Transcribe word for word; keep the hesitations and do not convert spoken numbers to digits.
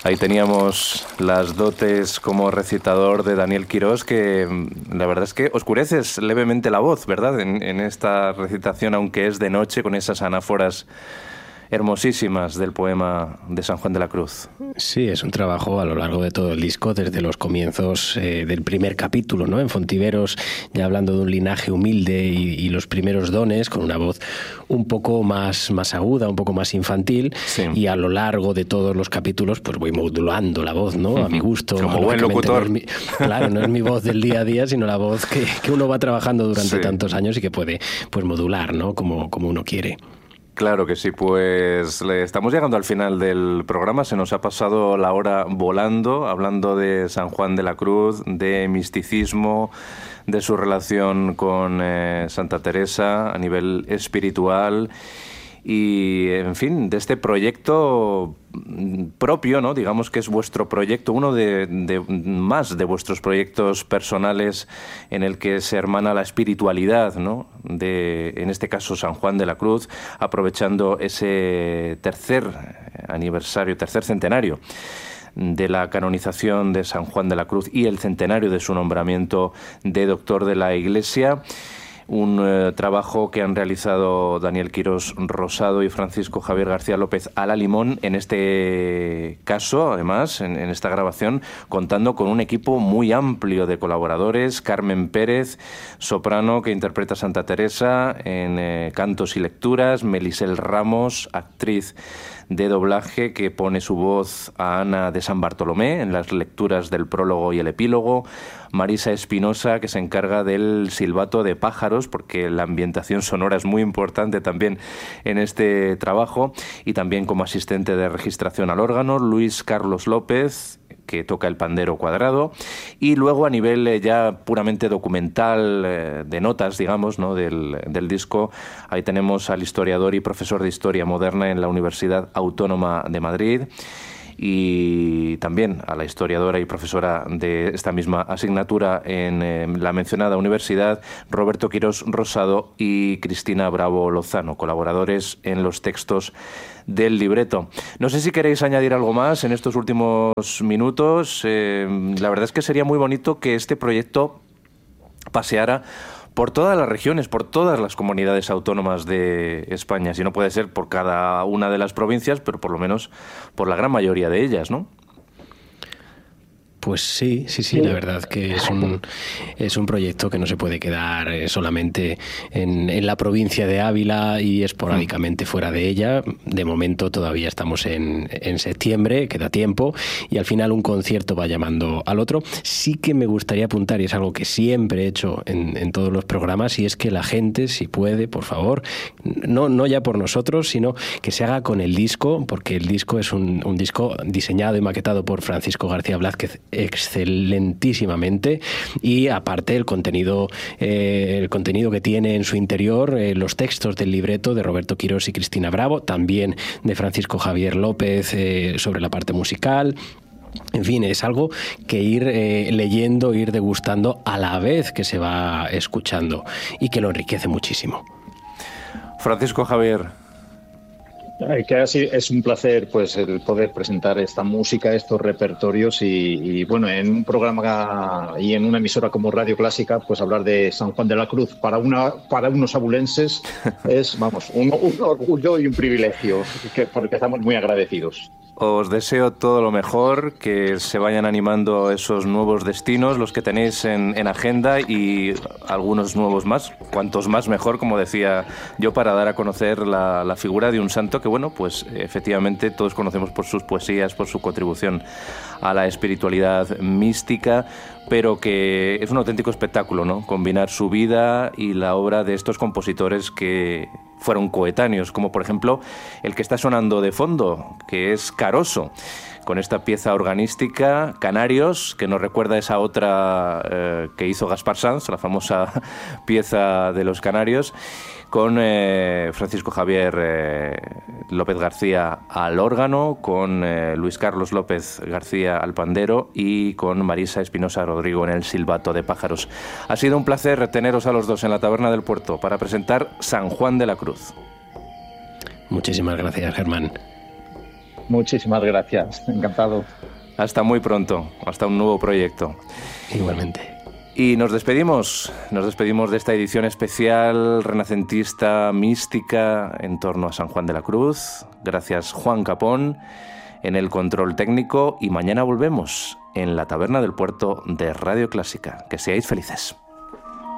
Ahí teníamos las dotes como recitador de Daniel Quirós, que la verdad es que oscureces levemente la voz, ¿verdad? En, en esta recitación, aunque es de noche, con esas anáforas hermosísimas del poema de San Juan de la Cruz. Sí, es un trabajo a lo largo de todo el disco, desde los comienzos eh, del primer capítulo, ¿no? En Fontiveros, ya hablando de un linaje humilde y, y los primeros dones, con una voz un poco más, más aguda, un poco más infantil, sí. Y a lo largo de todos los capítulos, pues voy modulando la voz, ¿no? Uh-huh. A mi gusto. Como buen locutor. No es mi, claro, no es mi voz del día a día, sino la voz que, que uno va trabajando durante sí. tantos años y que puede, pues, modular, ¿no? Como, como uno quiere. Claro que sí, pues le estamos llegando al final del programa, se nos ha pasado la hora volando, hablando de San Juan de la Cruz, de misticismo, de su relación con eh, Santa Teresa a nivel espiritual y, en fin, de este proyecto propio, ¿no? Digamos que es vuestro proyecto, uno de, de más de vuestros proyectos personales en el que se hermana la espiritualidad, ¿no? De, en este caso, San Juan de la Cruz, aprovechando ese tercer aniversario, tercer centenario de la canonización de San Juan de la Cruz y el centenario de su nombramiento de doctor de la Iglesia. Un eh, trabajo que han realizado Daniel Quirós Rosado y Francisco Javier García López a la limón, en este caso, además, en, en esta grabación, contando con un equipo muy amplio de colaboradores. Carmen Pérez, soprano, que interpreta a Santa Teresa en eh, cantos y lecturas. Melisel Ramos, actriz de doblaje, que pone su voz a Ana de San Bartolomé en las lecturas del prólogo y el epílogo. Marisa Espinosa, que se encarga del silbato de pájaros, porque la ambientación sonora es muy importante también en este trabajo, y también como asistente de registración al órgano, Luis Carlos López, que toca el pandero cuadrado, y luego a nivel eh, ya puramente documental, eh, de notas, digamos, ¿no? del, del disco, ahí tenemos al historiador y profesor de Historia Moderna en la Universidad Autónoma de Madrid, y también a la historiadora y profesora de esta misma asignatura en eh, la mencionada universidad, Roberto Quirós Rosado y Cristina Bravo Lozano, colaboradores en los textos del libreto. No sé si queréis añadir algo más en estos últimos minutos. Eh, la verdad es que sería muy bonito que este proyecto paseara por todas las regiones, por todas las comunidades autónomas de España. Si no puede ser por cada una de las provincias, pero por lo menos por la gran mayoría de ellas, ¿no? Pues sí, sí, sí, la verdad que es un, es un proyecto que no se puede quedar solamente en, en la provincia de Ávila y esporádicamente fuera de ella. De momento todavía estamos en, en septiembre, queda tiempo, y al final un concierto va llamando al otro. Sí que me gustaría apuntar, y es algo que siempre he hecho en, en todos los programas, y es que la gente, si puede, por favor, no, no ya por nosotros, sino que se haga con el disco, porque el disco es un, un disco diseñado y maquetado por Francisco García Blázquez excelentísimamente, y aparte el contenido eh, el contenido que tiene en su interior, eh, los textos del libreto de Roberto Quirós y Cristina Bravo, también de Francisco Javier López eh, sobre la parte musical. En fin, es algo que ir eh, leyendo, ir degustando a la vez que se va escuchando, y que lo enriquece muchísimo. Francisco Javier. Que así es un placer, pues, el poder presentar esta música, estos repertorios y, y bueno, en un programa y en una emisora como Radio Clásica, pues hablar de San Juan de la Cruz para una para unos abulenses es, vamos, un, un orgullo y un privilegio, que, porque estamos muy agradecidos. Os deseo todo lo mejor, que se vayan animando esos nuevos destinos, los que tenéis en, en agenda, y algunos nuevos más, cuantos más mejor, como decía yo, para dar a conocer la, la figura de un santo que, bueno, pues efectivamente todos conocemos por sus poesías, por su contribución a la espiritualidad mística, pero que es un auténtico espectáculo, ¿no? Combinar su vida y la obra de estos compositores que fueron coetáneos, como por ejemplo el que está sonando de fondo, que es Caroso, con esta pieza organística, Canarios, que nos recuerda esa otra eh, que hizo Gaspar Sanz, la famosa pieza de los Canarios, con eh, Francisco Javier eh, López García al órgano, con eh, Luis Carlos López García al pandero y con Marisa Espinosa Rodrigo en el silbato de pájaros. Ha sido un placer teneros a los dos en la Taberna del Puerto para presentar San Juan de la Cruz. Muchísimas gracias, Germán. Muchísimas gracias, encantado. Hasta muy pronto, hasta un nuevo proyecto. Igualmente. Y nos despedimos, nos despedimos de esta edición especial renacentista, mística, en torno a San Juan de la Cruz. Gracias, Juan Capón, en el control técnico, y mañana volvemos en la Taberna del Puerto de Radio Clásica. Que seáis felices.